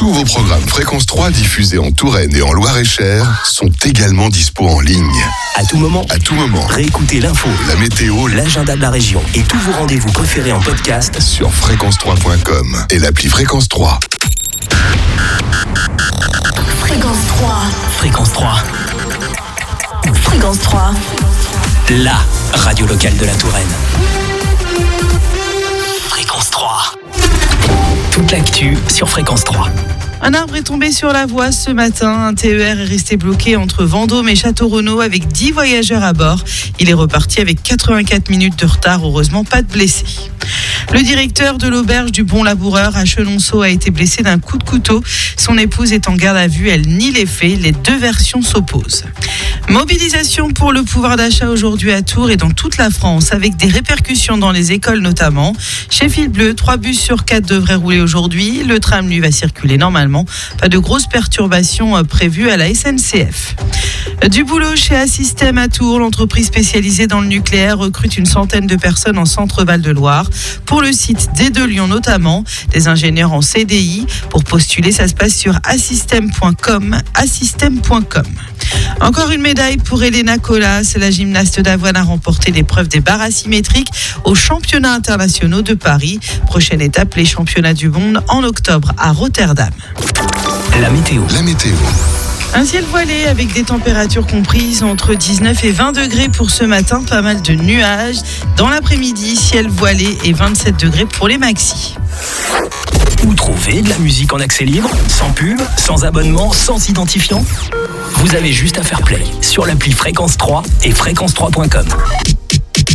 Tous vos programmes Fréquence 3 diffusés en Touraine et en Loir-et-Cher sont également dispo en ligne. À tout moment. Réécoutez l'info, la météo, l'agenda de la région et tous vos rendez-vous préférés en podcast sur fréquence3.com et l'appli Fréquence 3. Fréquence 3. Fréquence 3. Fréquence 3. La radio locale de la Touraine. Fréquence 3. Toute l'actu sur Fréquence 3. Un arbre est tombé sur la voie ce matin. Un TER est resté bloqué entre Vendôme et Château-Renaud avec 10 voyageurs à bord. Il est reparti avec 84 minutes de retard. Heureusement, pas de blessés. Le directeur de l'auberge du Bon Laboureur à Chenonceau a été blessé d'un coup de couteau. Son épouse est en garde à vue. Elle nie les faits. Les deux versions s'opposent. Mobilisation pour le pouvoir d'achat aujourd'hui à Tours et dans toute la France, avec des répercussions dans les écoles notamment. Chez Fil Bleu, 3 bus sur 4 devraient rouler aujourd'hui. Le tram, lui, va circuler normalement. Pas de grosses perturbations prévues à la SNCF. Du boulot chez Assystem à Tours. L'entreprise spécialisée dans le nucléaire recrute une centaine de personnes en Centre-Val de Loire. Pour le site D2 Lyon notamment, des ingénieurs en CDI. Pour postuler, ça se passe sur assystem.com. Encore une médaille pour Elena Colas. La gymnaste d'Avoine a remporté l'épreuve des barres asymétriques aux championnats internationaux de Paris. Prochaine étape, les championnats du monde en octobre à Rotterdam. La météo. Un ciel voilé avec des températures comprises entre 19 et 20 degrés pour ce matin. Pas mal de nuages. Dans l'après-midi, ciel voilé et 27 degrés pour les maxis. Où trouver de la musique en accès libre, sans pub, sans abonnement, sans identifiant ? Vous avez juste à faire play sur l'appli Fréquence 3 et fréquence3.com.